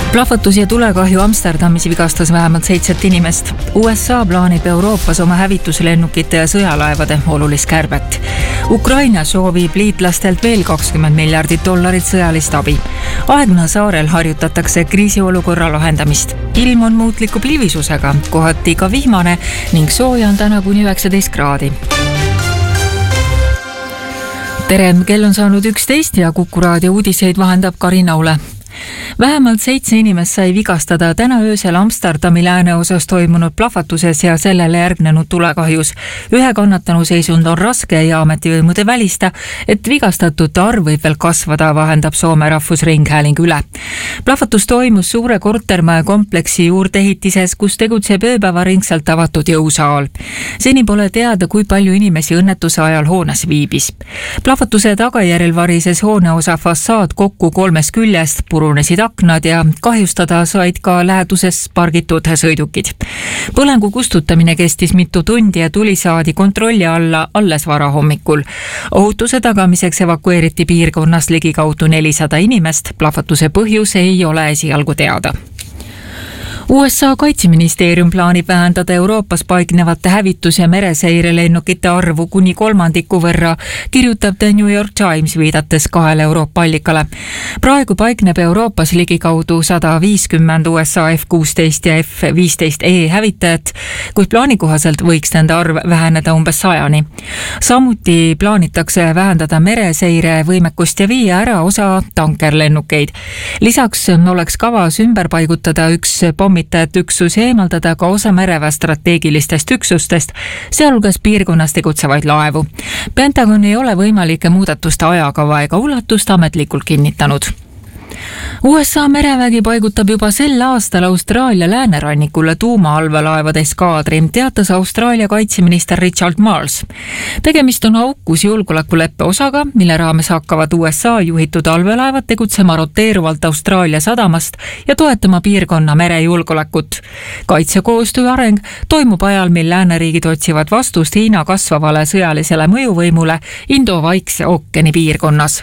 Plahvatus ja tulekahju Amsterdamis vigastas vähemalt 7 inimest. USA plaanib Euroopas oma hävituslennukite ja sõjalaevade olulist kärbet. Ukraina soovib liitlastelt veel $20 miljardit sõjalist abi. Aegna saarel harjutatakse kriisiolukorra lahendamist. Ilm on muutliku pilvisusega, kohati ka vihmane ning sooja on täna kuni 19 kraadi. Tere, kell on saanud 11 ja Kuku raadio uudiseid vahendab Karina Ule. Vähemalt 7 inimest sai vigastada täna öösel Amsterdami lääneosas toimunud plahvatuses ja sellele järgnenud tulekahjus. Ühe kannatanu seisund on raske ja ametivõimude välista, et vigastatute arv võib veel kasvada, vahendab Soome Rahvusringhääling üle. Plahvatus toimus suure kortermaja kompleksi juurdeehitises, kus tegutseb ööpäevaringselt avatud jõusaal. Seni pole teada, kui palju inimesi õnnetuse ajal hoones viibis. Plahvatuse tagajärjel varises hooneosa fassaad kokku 3 küljest, purunesid aknad ja kahjustada said ka läheduses pargitud sõidukid. Põlengu kustutamine kestis mitu tundi ja tuli saadi kontrolli alla alles varahommikul. Ohutuse tagamiseks evakueeriti piirkonnast ligikaudu 400 inimest. Plahvatuse põhjus ei ole esialgu teada. USA kaitseministeerium plaanib vähendada Euroopas paiknevate hävitus- ja mereseirelennukite arvu kuni 1/3 võrra, kirjutab The New York Times viidates 2 Euroopa allikale. Praegu paikneb Euroopas ligikaudu 150 USA F-16 ja F-15E hävitajat, kuid plaani kohaselt võiks nende arv väheneda umbes 100-ni. Samuti plaanitakse vähendada mereseire võimekust ja viia ära osa tankerlennukeid. Lisaks oleks kavas ümber paigutada üks pommitajat üksus ja eemaldada ka osa mereväe strateegilistest üksustest, sealhulgas piirkonnas tegutsevaid laevu. Pentagon ei ole võimalike muudatuste ajakava ega ulatust ametlikult kinnitanud. USA merevägi paigutab juba sel aastal Austraalia läänerannikule tuumaallveelaevade eskaadri, teatas Austraalia kaitseminister Richard Marles. Tegemist on aukus julgeolekuleppe osaga, mille raames hakkavad USA juhitud allveelaevad tegutsema roteeruvalt Austraalia sadamast ja toetama piirkonna merejulgeolekut. Kaitsekoostöö areng toimub ajal, mil lääneriigid otsivad vastust Hiina kasvavale sõjalisele mõjuvõimule Indo-Vaikse ookeani piirkonnas.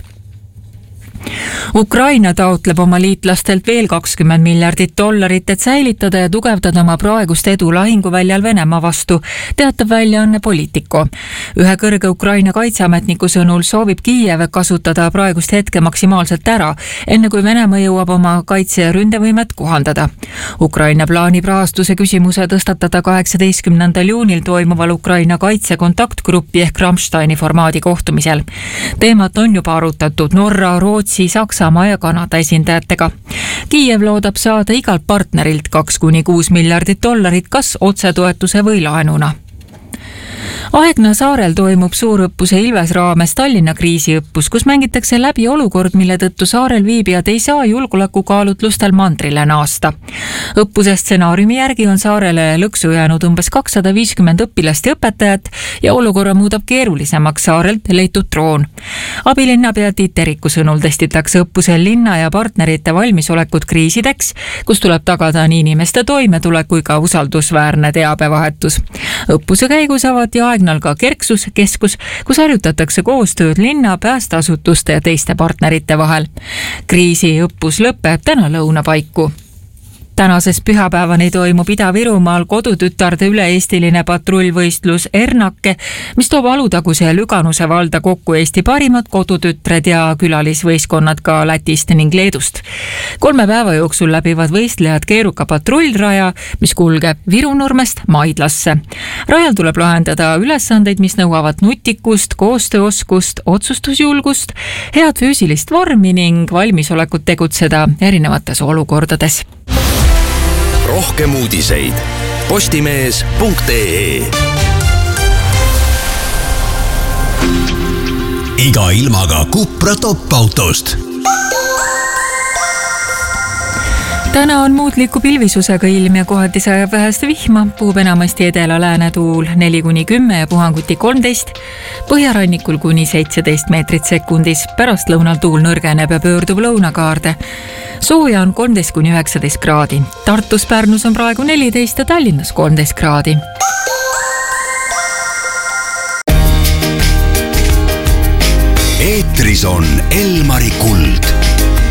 Ukraina taotleb oma liitlastelt veel $20 miljardit, et säilitada ja tugevdada oma praegust edu lahinguväljal Venemaa vastu, teatab väljaanne Politico. Ühe kõrge Ukraina kaitseametniku sõnul soovib Kiiev kasutada praegust hetke maksimaalselt ära, enne kui Venemaa jõuab oma kaitse- ja ründevõimet kohandada. Ukraina plaanib rahastuse küsimuse tõstatada 18. juunil toimuval Ukraina kaitsekontaktgruppi ehk Rammsteini formaadi kohtumisel. Teemat on juba arutatud Norra, Rootsi, Saksamaa ja Kanada esindajatega. Kiiev loodab saada igalt partnerilt $2–6 miljardit kas otsetoetuse või laenuna. Aegna saarel toimub suurõppuse Ilves raames Tallinna kriisiõppus, kus mängitakse läbi olukord, mille tõttu saarel viibijad ei saa julgeolekukaalutlustel mandrile naasta. Õppuse stsenaariumi järgi on saarele lõksu jäänud umbes 250 õpilast ja õpetajat ja olukorra muudab keerulisemaks saarelt leitud droon. Abilinnapea Tiit Teriku sõnul testitakse õppusel linna ja partnerite valmisolekut kriisideks, kus tuleb tagada nii inimeste toimetulek kui ka usaldusväärne teabevahetus. Õppuse käigus avati Aegnal ka Kerksuskeskus, kus harjutatakse koostööd linna, päästeasutuste ja teiste partnerite vahel. Kriisiõppus lõpeb täna lõuna paiku. Tänases pühapäevani toimub Ida-Virumaal kodutütarde üle-eestiline patrullvõistlus Ernake, mis toob Alutaguse ja Lüganuse valda kokku Eesti parimad kodutütred ja külalisvõistkonnad ka Lätist ning Leedust. 3 päeva jooksul läbivad võistlejad keeruka patrullraja, mis kulgeb Virunurmest Maidlasse. Rajal tuleb lahendada ülesandeid, mis nõuavad nutikust, koostööoskust, otsustusjulgust, head füüsilist vormi ning valmisolekut tegutseda erinevates olukordades. Rohkem uudiseid postimees.ee. Iga ilmaga Cupra top-autost. Täna on muutliku pilvisusega ilm ja kohati sajab väheste vihma, puhub enamasti edela-lääne tuul 4–10 ja puhanguti 13, põhjarannikul kuni 17 meetrit sekundis, pärastlõunal tuul nõrgeneb ja pöördub lõunakaarde. Sooja on 13–19 kraadi, Tartus, Pärnus on praegu 14 ja Tallinnas 13 kraadi. Eetris on Elmari Kuld.